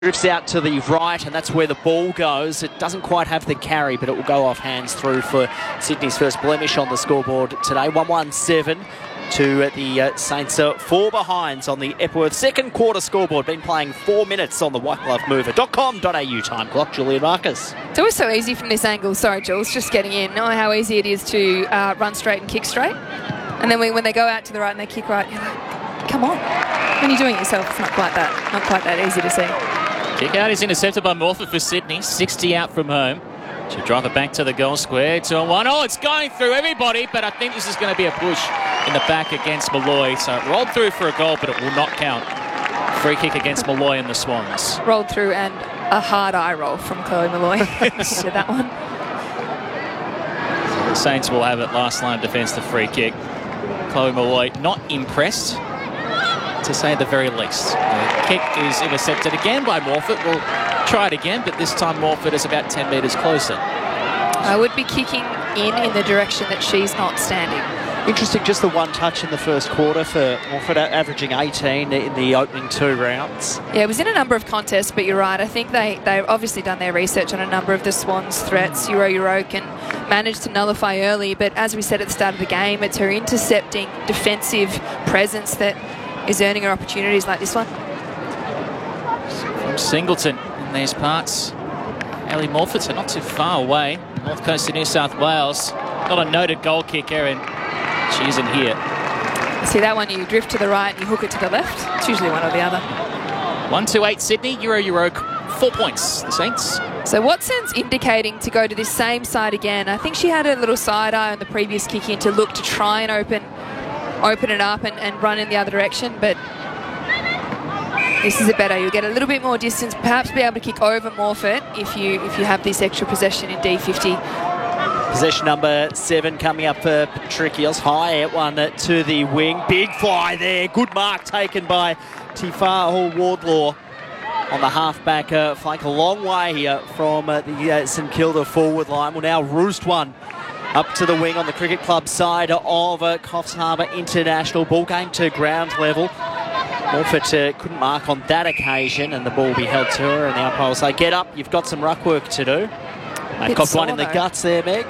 Drifts out to the right, and that's where the ball goes. It doesn't quite have the carry, but it will go off hands through for Sydney's first blemish on the scoreboard today. 1-1-7 to the Saints. 4 behinds on the Epworth second quarter scoreboard. Been playing 4 minutes on the whiteglovemover.com.au time clock. Julian Marcus. It's always so easy from this angle. Sorry, Jules, just getting in. Know how easy it is to run straight and kick straight. And then when they go out to the right and they kick right, you're like, come on. When you're doing it yourself, it's not quite that easy to see. Kick out is intercepted by Morford for Sydney. 60 out from home. She'll drive it back to the goal square. 2-1. Oh, it's going through everybody, but I think this is going to be a push in the back against Malloy. So it rolled through for a goal, but it will not count. Free kick against Malloy and the Swans. Rolled through and a hard eye roll from Chloe Malloy. Yes. That one. So the Saints will have it last line of defence, the free kick. Chloe Malloy not impressed, to say the very least. The kick is intercepted again by Morford. We'll try it again, but this time Morford is about 10 metres closer. I would be kicking in the direction that she's not standing. Interesting, just the one touch in the first quarter for Morford, averaging 18 in the opening 2 rounds. Yeah, it was in a number of contests, but you're right. I think they've obviously done their research on a number of the Swans' threats. Euro can manage to nullify early, but as we said at the start of the game, it's her intercepting defensive presence that is earning her opportunities like this one. From Singleton in these parts. Ellie Morford, so not too far away. North Coast of New South Wales. Not a noted goal kicker, and she isn't here. See that one, you drift to the right and you hook it to the left. It's usually one or the other. 1-2-8 Sydney, Euro, 4 points, the Saints. So Watson's indicating to go to this same side again. I think she had a little side eye on the previous kick in to look to try and open it up and run in the other direction, but this is a better. You'll get a little bit more distance, perhaps be able to kick over Morford if you have this extra possession in D50. Possession number 7 coming up for Patricios. High at one to the wing. Big fly there. Good mark taken by Tifa Hall-Wardlaw on the half-back flank. A long way from the St Kilda forward line. Will now roost one up to the wing on the Cricket Club side of Coffs Harbour International. Ball game to ground level. Morford couldn't mark on that occasion, and the ball will be held to her, and the umpire will say, get up, you've got some ruck work to do. They've got one in the guts there, Meg.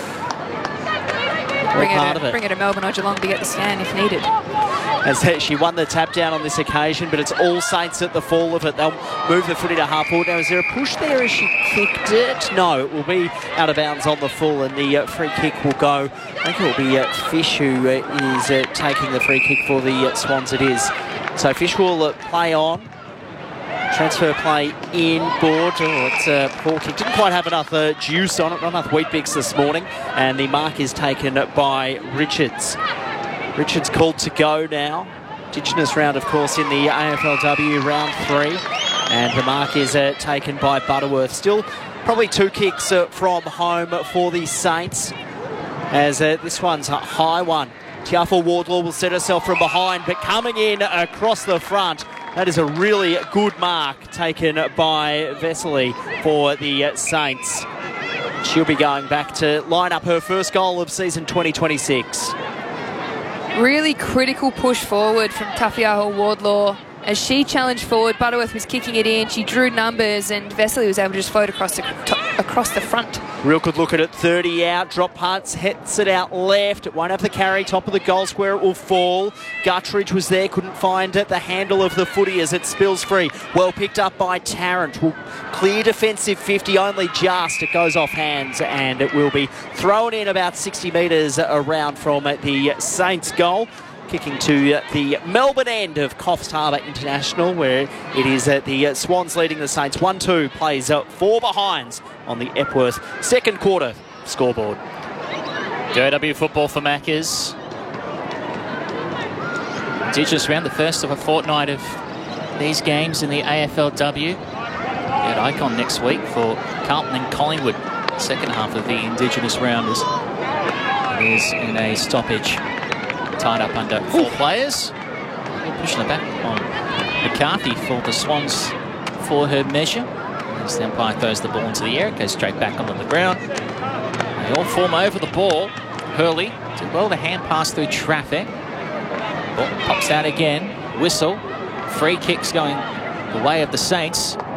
Bring her to Melbourne or Geelong to get the scan if needed. As she won the tap down on this occasion, but it's all Saints at the fall of it. They'll move the footy to half forward. Now, is there a push there as she kicked it? No, it will be out of bounds on the full, and the free kick will go. I think it will be Fish who is taking the free kick for the Swans. It is. So Fish will play on. Transfer play inboard. Oh, it's a poor kick. Didn't quite have enough juice on it, not enough Weet-Bix this morning. And the mark is taken by Richards. Richards called to go now. Indigenous round, of course, in the AFLW round 3. And the mark is taken by Butterworth. Still probably 2 kicks from home for the Saints. As this one's a high one. Tiafa Wardlaw will set herself from behind, but coming in across the front. That is a really good mark taken by Vesely for the Saints. She'll be going back to line up her first goal of season 2026. Really critical push forward from Tafiaho Wardlaw. As she challenged forward, Butterworth was kicking it in. She drew numbers, and Vesely was able to just float across the front. Real good look at it. 30 out. Drop punts. Hits it out left. It won't have the carry. Top of the goal square. It will fall. Guttridge was there. Couldn't find it. The handle of the footy as it spills free. Well picked up by Tarrant. Will clear defensive 50. Only just. It goes off hands, and it will be thrown in about 60 metres around from the Saints goal. Kicking to the Melbourne end of Coffs Harbour International, where it is the Swans leading the Saints. 1-2 plays 4 behinds on the Epworth second quarter scoreboard. JW football for Maccas. Indigenous round, the first of a fortnight of these games in the AFLW. At Icon next week for Carlton and Collingwood. Second half of the Indigenous rounders. It is in a stoppage. Tied up under 4 players. Pushing it back on McCarthy for the Swans for her measure. As the umpire throws the ball into the air, it goes straight back onto the ground. They all form over the ball. Hurley did well the hand pass through traffic. Ball pops out again. Whistle. Free kicks going the way of the Saints.